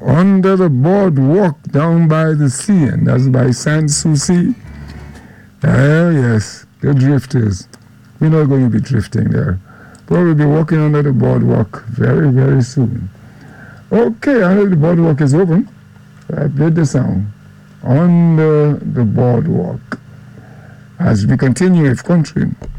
under the boardwalk down by the sea, and that's by Sans Souci. Yes, the drifters. We're not going to be drifting there, but we'll be walking under the boardwalk very, very soon. Okay, under the boardwalk is open. I played the song. Under the boardwalk. As we continue with country.